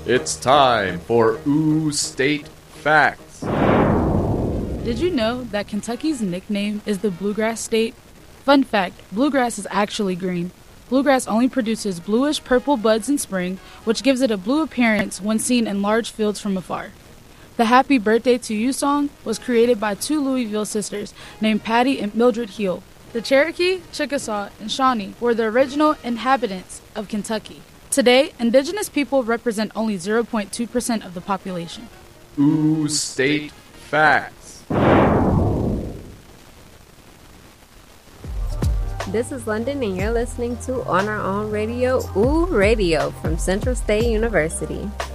It's time for Ooh State Facts. Did you know that Kentucky's nickname is the Bluegrass State? Fun fact, bluegrass is actually green. Bluegrass only produces bluish-purple buds in spring, which gives it a blue appearance when seen in large fields from afar. The Happy Birthday to You song was created by two Louisville sisters named Patty and Mildred Heel. The Cherokee, Chickasaw, and Shawnee were the original inhabitants of Kentucky. Today, indigenous people represent only 0.2% of the population. Ooh State Facts. This is London, and you're listening to On Our Own Radio, Ooh Radio, from Central State University.